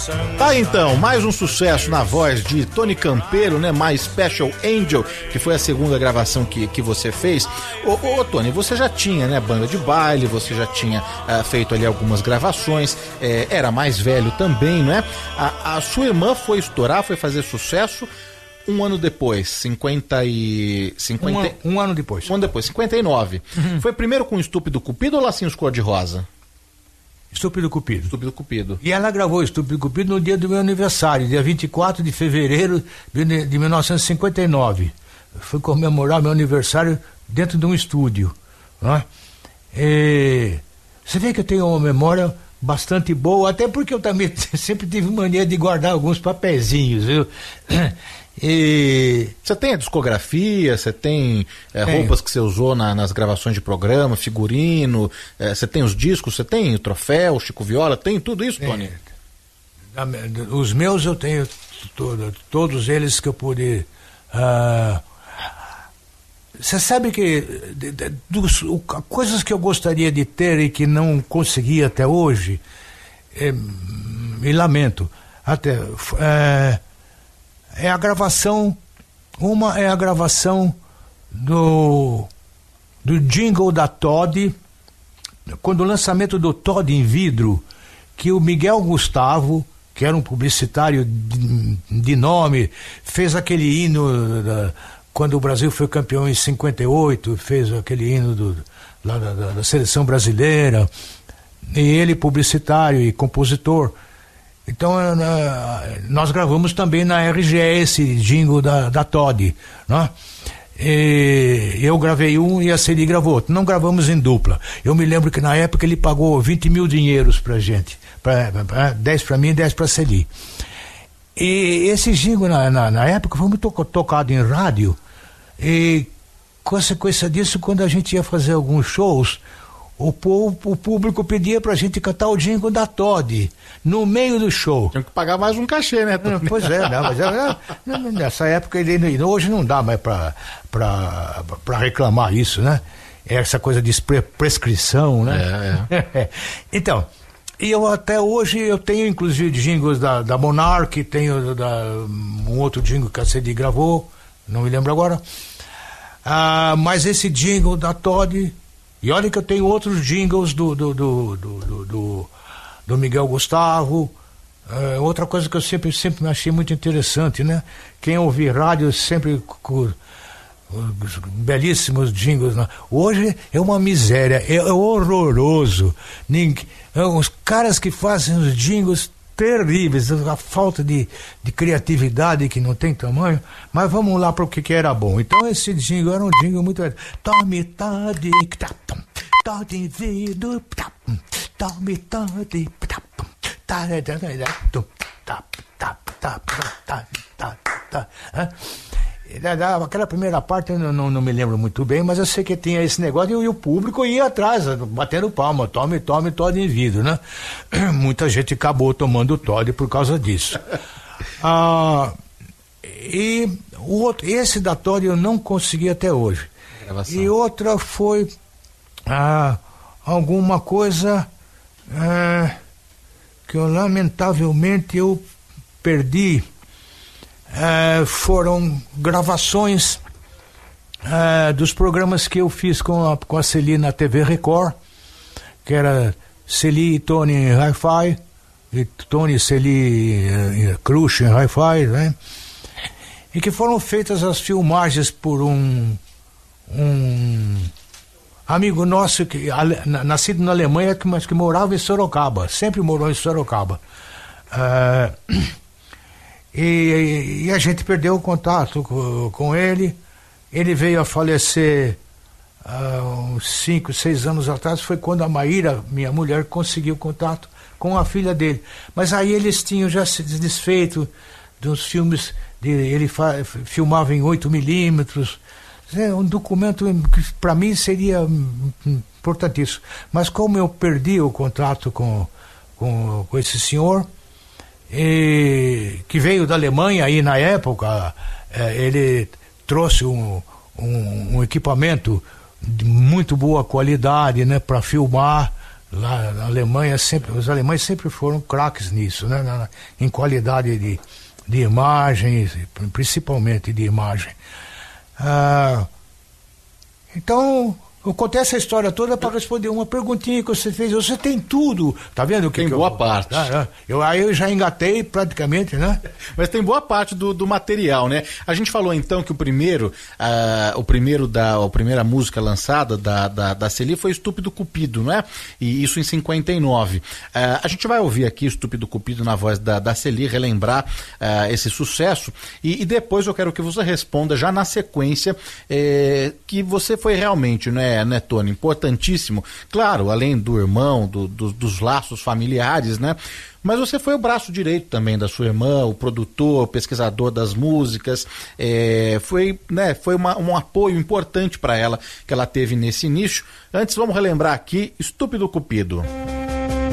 Tá, então, mais um sucesso na voz de Tony Campeiro, né? My Special Angel, que foi a segunda gravação que você fez. Ô Tony, você já tinha, né, banda de baile, você já tinha feito ali algumas gravações, era mais velho também, não é? A sua irmã foi estourar, foi fazer sucesso um ano depois, Um ano depois. 59. Foi primeiro com Estúpido Cupido ou Lacinhos Cor-de-Rosa? Estúpido Cupido. Estúpido Cupido. E ela gravou Estúpido Cupido no dia do meu aniversário, dia 24 de fevereiro de 1959. Fui comemorar meu aniversário dentro de um estúdio. Né? Você vê que eu tenho uma memória bastante boa, até porque eu também sempre tive mania de guardar alguns papeizinhos, viu? Você tem a discografia, você tem roupas que você usou nas gravações de programa, figurino, você tem os discos, você tem o troféu, o Chico Viola, tem tudo isso, Tony? Os meus eu tenho todos eles que eu pude. Você sabe que coisas que eu gostaria de ter e que não consegui até hoje, me lamento, até é a gravação, uma é a gravação do jingle da Todd, quando o lançamento do Todd em vidro, que o Miguel Gustavo, que era um publicitário de nome, fez aquele hino quando o Brasil foi campeão em 58, fez aquele hino da seleção brasileira, e ele publicitário e compositor. Então nós gravamos também na RGE esse jingle da Todd, né? Eu gravei um e a Celi gravou outro. Não gravamos em dupla. Eu me lembro que na época ele pagou 20 mil dinheiros pra gente, 10 pra mim e 10 pra Celi. E esse jingle na época foi muito tocado em rádio, e consequência disso, quando a gente ia fazer alguns shows, o público pedia pra gente cantar o jingle da Todd no meio do show. Tinha que pagar mais um cachê, né? Pois é, mas nessa época hoje não dá mais pra reclamar isso, né? Essa coisa de prescrição, né? Então, e eu até hoje eu tenho inclusive jingles da Monarch, tenho um outro jingle que a CD gravou, não me lembro agora. Mas esse jingle da Todd, e olha que eu tenho outros jingles do Miguel Gustavo. Outra coisa que eu sempre me achei muito interessante, né? Quem ouvir rádio sempre com belíssimos jingles, né? Hoje é uma miséria, é horroroso. Os caras que fazem os jingles terríveis, a falta de criatividade que não tem tamanho, mas vamos lá para o que era bom. Então esse jingle era um jingle muito... Tome Todd, Todd vidro, tome Todd, aquela primeira parte eu não me lembro muito bem, mas eu sei que tinha esse negócio e o público ia atrás, batendo palma, tome Todd em vidro, né? Muita gente acabou tomando Todd por causa disso. E esse da Todd eu não consegui até hoje. E outra foi alguma coisa que eu lamentavelmente eu perdi. Foram gravações dos programas que eu fiz com a Celi na TV Record, que era Celi e Tony em Hi-Fi, e Tony e Celi Crush em Hi-Fi, né? E que foram feitas as filmagens por um amigo nosso nascido na Alemanha, mas que morava em Sorocaba, sempre morou em Sorocaba. E a gente perdeu o contato com ele. Ele veio a falecer uns 5, 6 anos atrás. Foi quando a Maíra, minha mulher, conseguiu contato com a filha dele. Mas aí eles tinham já se desfeito dos filmes. Ele filmava em 8mm. É um documento que para mim seria importantíssimo. Mas como eu perdi o contato com esse senhor, que veio da Alemanha aí na época, ele trouxe um equipamento de muito boa qualidade, né, para filmar lá na Alemanha, os alemães sempre foram craques nisso, né? Em qualidade de imagens, principalmente de imagem. Então, eu contei essa história toda para responder uma perguntinha que você fez. Você tem tudo, tá vendo o que tem boa parte. Aí eu já engatei praticamente, né? Mas tem boa parte do material, né? A gente falou então que a primeira música lançada da Celi foi Estúpido Cupido, não é? E isso em 59. A gente vai ouvir aqui Estúpido Cupido na voz da Celi, relembrar esse sucesso, e depois eu quero que você responda já na sequência que você foi realmente, né, Tony, importantíssimo, claro, além do irmão, dos laços familiares, né? Mas você foi o braço direito também da sua irmã, o produtor, o pesquisador das músicas, foi um apoio importante para ela que ela teve nesse início. Antes, vamos relembrar aqui Estúpido Cupido.